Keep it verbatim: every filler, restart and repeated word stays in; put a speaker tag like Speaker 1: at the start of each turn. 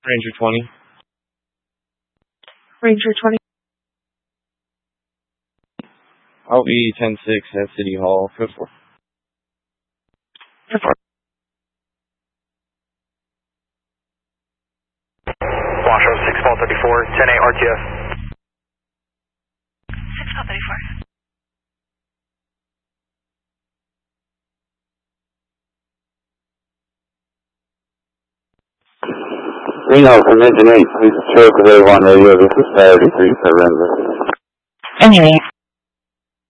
Speaker 1: Ranger twenty.
Speaker 2: Ranger twenty.
Speaker 1: I'll be ten six at City Hall. Code four.
Speaker 2: Code four.
Speaker 3: Washoe, six ball thirty-four, ten eight R T F.
Speaker 2: six ball thirty-four.
Speaker 4: Reno from Engine eight, please check with A one radio. This is Saturday, three, Surrender.
Speaker 2: Engine eight.